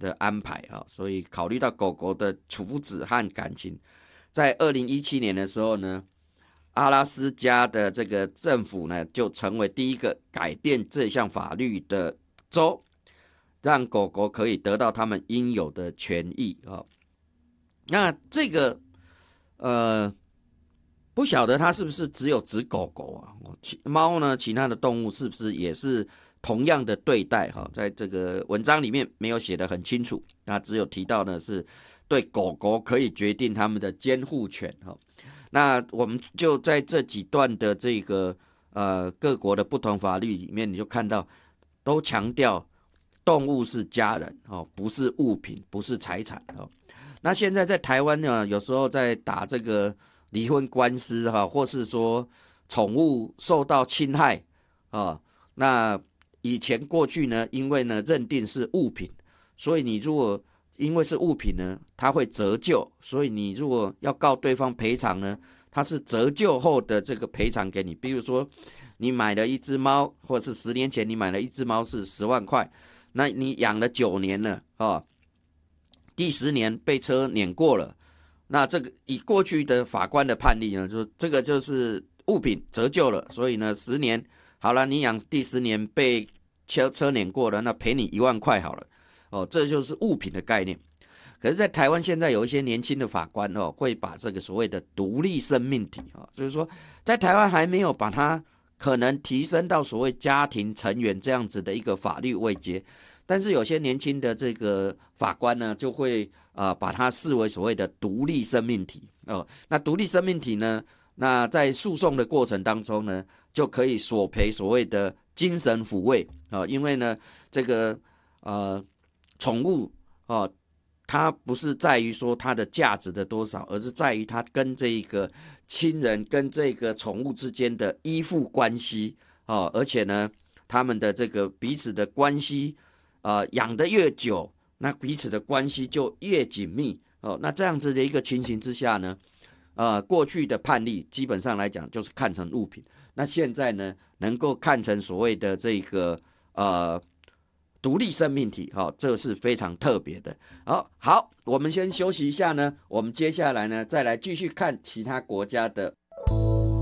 的安排啊，所以考虑到狗狗的处子和感情，在2017年的时候呢，阿拉斯加的这个政府呢，就成为第一个改变这项法律的州，让狗狗可以得到他们应有的权益啊。那这个不晓得它是不是只有指狗狗啊？猫呢，其他的动物是不是也是同样的对待？哈，在这个文章里面没有写得很清楚，那只有提到呢是对狗狗可以决定他们的监护权。哈，那我们就在这几段的这个各国的不同法律里面，你就看到都强调动物是家人哦，不是物品，不是财产哦。那现在在台湾呢，有时候在打这个离婚官司哈，或是说宠物受到侵害啊，那以前过去呢，因为呢认定是物品，所以你如果因为是物品呢，它会折旧，所以你如果要告对方赔偿呢，它是折旧后的这个赔偿给你。比如说你买了一只猫，或是10年前你买了一只猫是10万块，那你养了9年了啊，第10年被车碾过了。那这个以过去的法官的判例呢，就这个就是物品折旧了，所以呢10年好了，你养第10年被车碾过了，那赔你1万块好了，哦，这就是物品的概念。可是，在台湾现在有一些年轻的法官哦，会把这个所谓的独立生命体啊，就是说在台湾还没有把它可能提升到所谓家庭成员这样子的一个法律位阶，但是有些年轻的这个法官呢，就会把它视为所谓的独立生命体哦。那独立生命体呢，那在诉讼的过程当中呢，就可以索赔所谓的精神抚慰啊，因为呢，这个宠物哦，它不是在于说它的价值的多少，而是在于它跟这个亲人跟这个宠物之间的依附关系哦，而且呢，他们的这个彼此的关系养得越久，那彼此的关系就越紧密哦。那这样子的一个情形之下呢，过去的判例基本上来讲就是看成物品，那现在呢，能够看成所谓的这个独立生命体，这是非常特别的。好，我们先休息一下呢，我们接下来呢再来继续看其他国家的